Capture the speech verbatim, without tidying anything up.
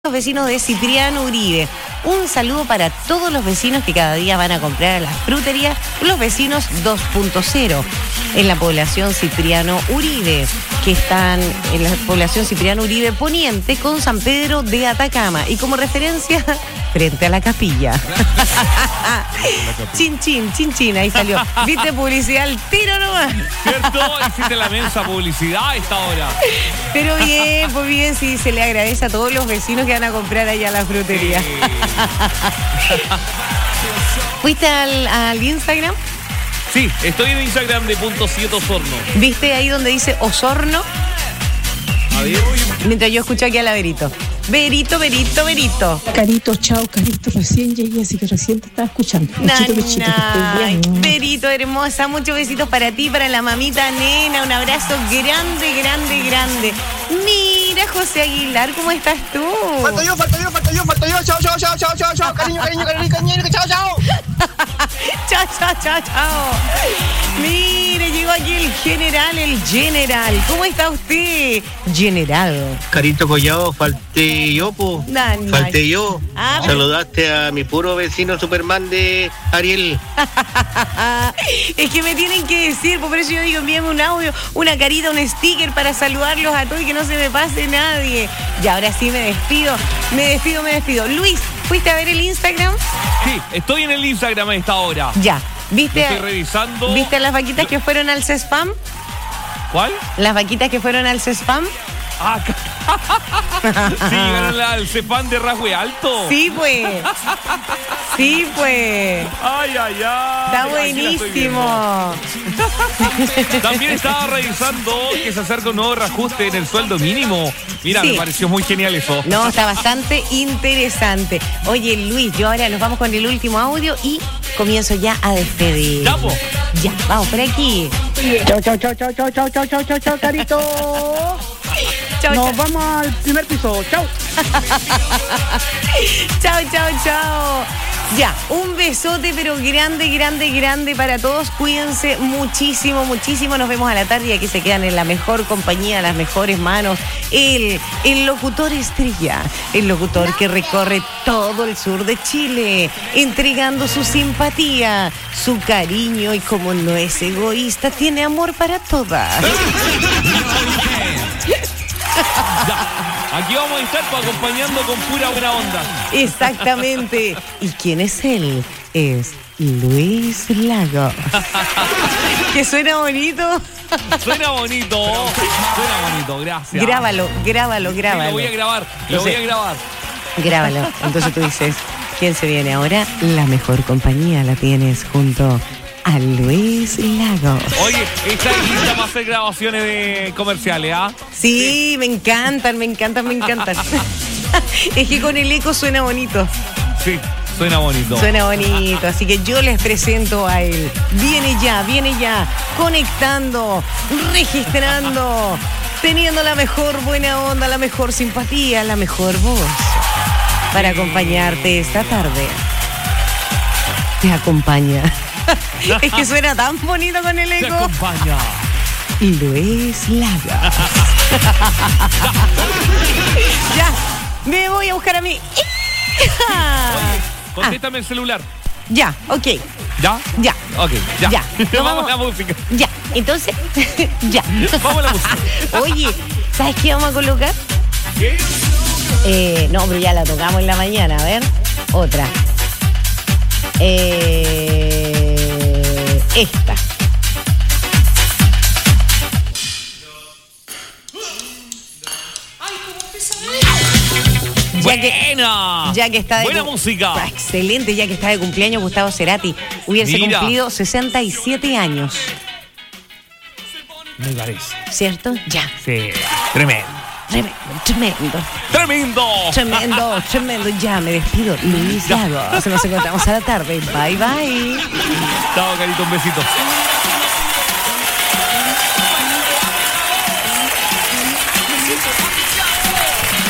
Los vecinos de Cipriano Uribe. Un saludo para todos los vecinos que cada día van a comprar a las fruterías, los vecinos dos punto cero en la población Cipriano Uribe, que están en la población Cipriano Uribe Poniente con San Pedro de Atacama. Y como referencia, frente a la capilla. Chin, chin, chin, chin, ahí salió. ¿Viste publicidad al tiro nomás? ¿Cierto? Hiciste la mensa publicidad a esta hora. Pero bien, pues bien, sí, se le agradece a todos los vecinos que van a comprar allá a la frutería. Sí. ¿Fuiste al, al Instagram? Sí, estoy en Instagram de punto siete Osorno. ¿Viste ahí donde dice Osorno? A ver. Mientras yo escucho aquí a la Verito. Verito, Verito, Verito. Carito, chao, Carito, recién llegué, así que recién te estaba escuchando. Bechito, bechito, que estés Ay, bien. Verito, hermosa, muchos besitos para ti, para la mamita nena, un abrazo grande, grande, grande. Mira, José Aguilar, ¿cómo estás tú? Falto yo, falto yo, falto yo, falto yo. Chao, chao, chao, chao, chao, chao. Cariño, cariño, cariño, cariño, chao, chao. Chao, chao, chao, chao. Mire, llegó aquí el general, el general. ¿Cómo está usted, general? Carito Collado, falté yo, po. No, no. Falté yo. Ah, pero- Saludaste a mi puro vecino Superman de Ariel. Es que me tienen que decir, por eso yo digo, envíame un audio, una carita, un sticker para saludarlos a todos y que no se me pase nadie. Y ahora sí me despido, me despido, me despido. Luis, ¿fuiste a ver el Instagram? Sí, estoy en el Instagram a esta hora. Ya. ¿Viste, Estoy revisando. ¿Viste las vaquitas que fueron al CESPAM? ¿Cuál? Las vaquitas que fueron al CESPAM. Ah, ca- sí, llegaron la- al Cepán de Rasgue Alto. Sí, pues. Sí, pues. Ay, ay, ay. Está Aquí la estoy buenísimo. viendo. También estaba revisando que se acerca un nuevo reajuste en el sueldo mínimo. Mira, Sí. me pareció muy genial eso. No, está bastante interesante. Oye, Luis, yo ahora nos vamos con el último audio y comienzo ya a despedir. Ya, po. Ya, vamos por aquí. Chao, chao, chao, chao, chao, chao, chao, chao, chao, chao, Carito. Chao, Nos chao. vamos al primer piso. Chao. Chao, chao, chao. Ya, un besote, pero grande, grande, grande para todos. Cuídense muchísimo, muchísimo. Nos vemos a la tarde y aquí se quedan en la mejor compañía, las mejores manos. El, el locutor estrella, el locutor que recorre todo el sur de Chile, entregando su simpatía, su cariño y como no es egoísta, tiene amor para todas. Ya. Aquí vamos a estar pues, acompañando con pura buena onda. Exactamente. ¿Y quién es él? Es Luis Lago. Que suena bonito. Suena bonito. Suena bonito, gracias. Grábalo, grábalo, Sí, grábalo. lo voy a grabar, lo No sé. voy a grabar. Grábalo. Entonces tú dices, ¿quién se viene ahora? La mejor compañía la tienes junto a Luis Lago. Oye, esta es lista para hacer grabaciones de comerciales, ¿ah? Sí, me encantan, me encantan, me encantan. Es que con el eco suena bonito. Sí, suena bonito. Suena bonito, así que yo les presento a él. Viene ya, viene ya, conectando, registrando, teniendo la mejor buena onda, la mejor simpatía, la mejor voz para acompañarte esta tarde. Te acompaña. Es que suena tan bonito con el Te eco. acompaña. Luis Laga. Ya, me voy a buscar a mí. Contéstame el celular. Ya, ok. ¿Ya? Ya. Ok, ya. Ya. Nos Vamos vamos- a la música. Ya, entonces, ya. Vamos a la música. Oye, ¿sabes qué vamos a colocar? ¿Qué? Eh, no, pero ya la tocamos en la mañana, a ver. Otra. Eh, esta. Ya que, Buena. ya que está de Buena cum- música. Ah, excelente, ya que está de cumpleaños Gustavo Cerati. Hubiese Mira. cumplido sesenta y siete años, Me parece. ¿cierto? Ya. Sí. Tremendo. Tremendo, tremendo. Tremendo. Tremendo, tremendo. Ya me despido. Luis Lago. Nos encontramos a la tarde. Bye, bye. Chao, Carito, un besito.